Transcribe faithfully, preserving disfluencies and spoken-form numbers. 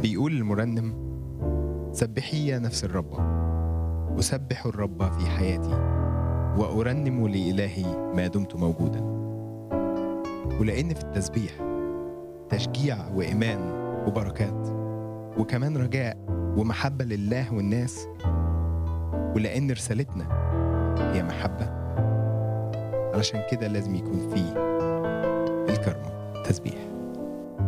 بيقول المرنم: سبحي يا نفس الرب، أسبح الرب في حياتي وأرنم لإلهي ما دمت موجودا. ولأن في التسبيح تشجيع وإيمان وبركات، وكمان رجاء ومحبة لله والناس. ولأن رسالتنا هي محبة، علشان كده لازم يكون فيه الكرمة تسبيح.